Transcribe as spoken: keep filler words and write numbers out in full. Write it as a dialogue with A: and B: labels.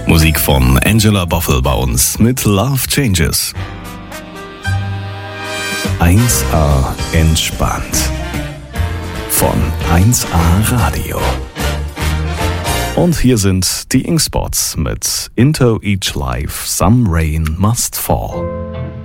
A: Musik von Angela Boffel bei uns mit Love Changes. eins A entspannt. Von eins A Radio. Und hier sind die Ink Spots mit Into Each Life Some Rain Must Fall.